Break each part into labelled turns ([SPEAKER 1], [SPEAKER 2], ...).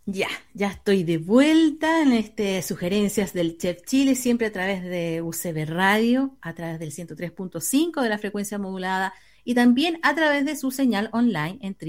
[SPEAKER 1] Ya estoy de vuelta en Sugerencias del Chef Chile, siempre a través de UCB Radio, a través del 103.5 de la frecuencia modulada y también a través de su señal online en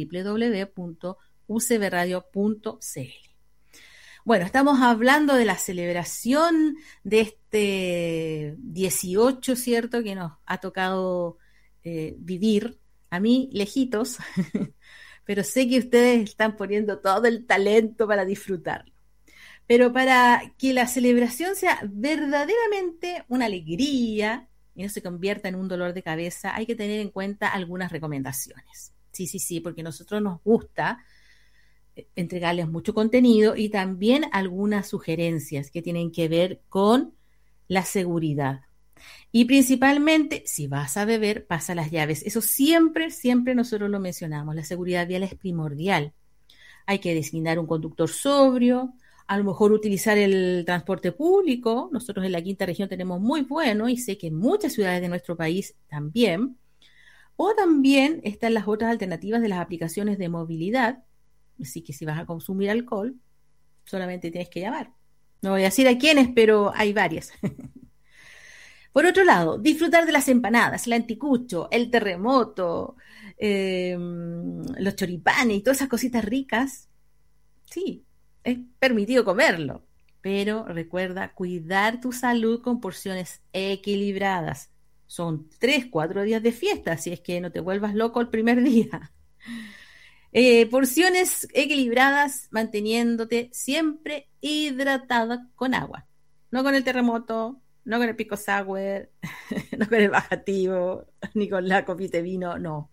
[SPEAKER 1] www.ucbradio.cl. Bueno, estamos hablando de la celebración de este 18, ¿cierto? Que nos ha tocado vivir, a mí lejitos, pero sé que ustedes están poniendo todo el talento para disfrutarlo. Pero para que la celebración sea verdaderamente una alegría y no se convierta en un dolor de cabeza, hay que tener en cuenta algunas recomendaciones. Sí, porque a nosotros nos gusta entregarles mucho contenido y también algunas sugerencias que tienen que ver con la seguridad. Y principalmente, si vas a beber, pasa las llaves. Eso siempre nosotros lo mencionamos. La seguridad vial es primordial. Hay que designar un conductor sobrio, a lo mejor utilizar el transporte público. Nosotros en la quinta región tenemos muy bueno y sé que en muchas ciudades de nuestro país también. O también están las otras alternativas de las aplicaciones de movilidad. Así que si vas a consumir alcohol, solamente tienes que llamar. No voy a decir a quiénes, pero hay varias. Por otro lado, disfrutar de las empanadas, el anticucho, el terremoto, los choripanes y todas esas cositas ricas. Sí, es permitido comerlo, pero recuerda cuidar tu salud con porciones equilibradas. Son 3, 4 días de fiesta, si es que no te vuelvas loco el primer día. Porciones equilibradas, manteniéndote siempre hidratada con agua. No con el terremoto, no con el pisco sour, no con el bajativo, ni con la copita de vino, no.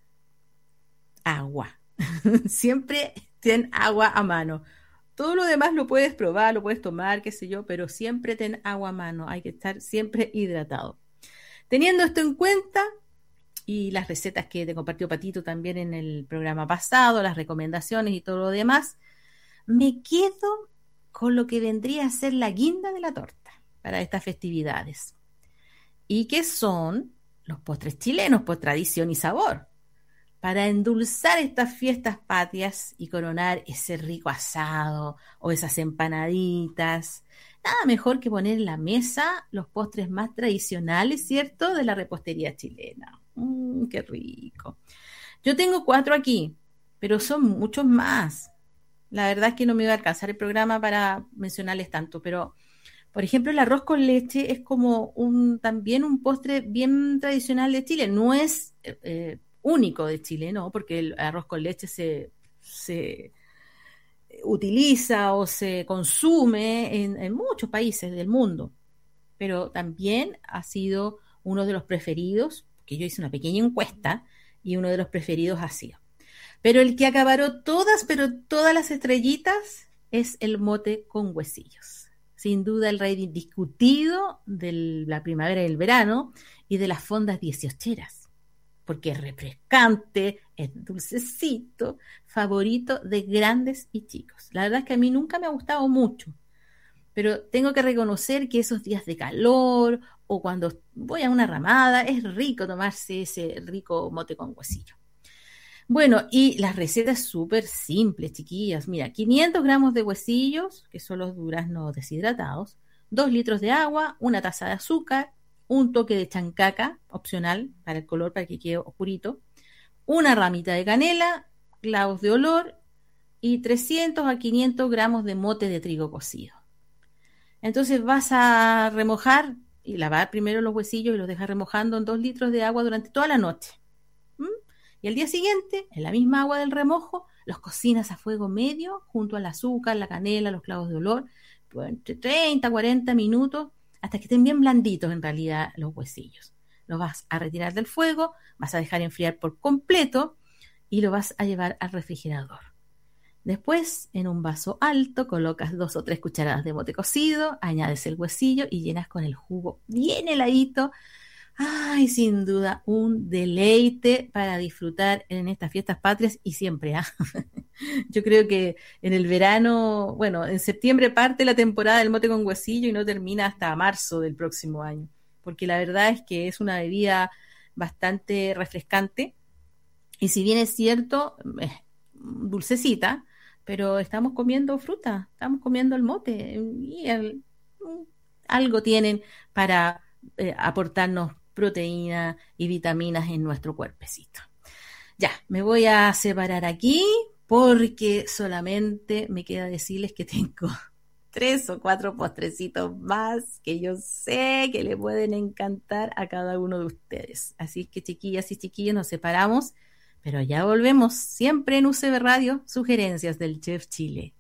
[SPEAKER 1] Agua. Siempre ten agua a mano. Todo lo demás lo puedes probar, lo puedes tomar, qué sé yo, pero siempre ten agua a mano. Hay que estar siempre hidratado. Teniendo esto en cuenta, y las recetas que te compartió Patito también en el programa pasado, las recomendaciones y todo lo demás, me quedo con lo que vendría a ser la guinda de la torta para estas festividades. Y que son los postres chilenos por tradición y sabor, para endulzar estas fiestas patrias y coronar ese rico asado o esas empanaditas. Nada mejor que poner en la mesa los postres más tradicionales, ¿cierto?, de la repostería chilena. Qué rico. Yo tengo 4 aquí, pero son muchos más. La verdad es que no me iba a alcanzar el programa para mencionarles tanto, pero por ejemplo, el arroz con leche es como también un postre bien tradicional de Chile. No es único de Chile, ¿no? Porque el arroz con leche se utiliza o se consume en muchos países del mundo, pero también ha sido uno de los preferidos, que yo hice una pequeña encuesta y uno de los preferidos ha sido. Pero el que acaparó pero todas las estrellitas es el mote con huesillos. Sin duda el rey indiscutido de la primavera y el verano y de las fondas dieciocheras, porque es refrescante, es dulcecito, favorito de grandes y chicos. La verdad es que a mí nunca me ha gustado mucho, pero tengo que reconocer que esos días de calor o cuando voy a una ramada es rico tomarse ese rico mote con huesillo. Bueno, y las recetas súper simples, chiquillas. Mira, 500 gramos de huesillos, que son los duraznos deshidratados, 2 litros de agua, una taza de azúcar, un toque de chancaca, opcional, para el color, para que quede oscurito, una ramita de canela, clavos de olor y 300 a 500 gramos de mote de trigo cocido. Entonces vas a remojar y lavar primero los huesillos y los dejas remojando en 2 litros de agua durante toda la noche. Y al día siguiente, en la misma agua del remojo, los cocinas a fuego medio junto al azúcar, la canela, los clavos de olor, por entre 30 a 40 minutos, hasta que estén bien blanditos en realidad los huesillos. Los vas a retirar del fuego, vas a dejar enfriar por completo y lo vas a llevar al refrigerador. Después, en un vaso alto, colocas 2 o 3 cucharadas de mote cocido, añades el huesillo y llenas con el jugo bien heladito. Ay, sin duda, un deleite para disfrutar en estas fiestas patrias y siempre. Yo creo que en el verano, bueno, en septiembre parte la temporada del mote con huesillo y no termina hasta marzo del próximo año, porque la verdad es que es una bebida bastante refrescante y si bien es cierto, dulcecita, pero estamos comiendo fruta, estamos comiendo el mote y algo tienen para aportarnos proteína y vitaminas en nuestro cuerpecito. Ya, me voy a separar aquí porque solamente me queda decirles que tengo 3 o 4 postrecitos más que yo sé que le pueden encantar a cada uno de ustedes. Así que chiquillas y chiquillos, nos separamos, pero ya volvemos siempre en UCB Radio, sugerencias del Chef Chile.